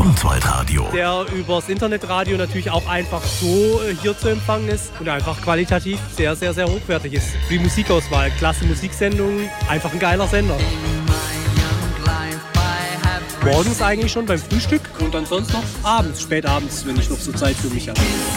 Schwarzwaldradio. Der übers Internetradio natürlich auch einfach so hier zu empfangen ist und einfach qualitativ sehr, sehr, sehr hochwertig ist. Die Musikauswahl, klasse Musiksendungen, einfach ein geiler Sender. Morgens eigentlich schon beim Frühstück und dann sonst noch abends, spät abends, wenn ich noch so Zeit für mich habe.